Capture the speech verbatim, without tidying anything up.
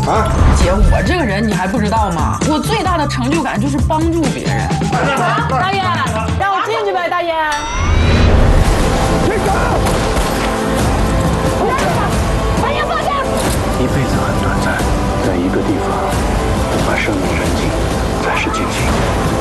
啊？ 姐，我这个人你还不知道吗？我最大的成就感就是帮助别人。 大爷，让我进去呗，大爷。 别走！ 大爷，放下！ 一辈子很短暂，在一个地方，把生命燃尽，才是尽情。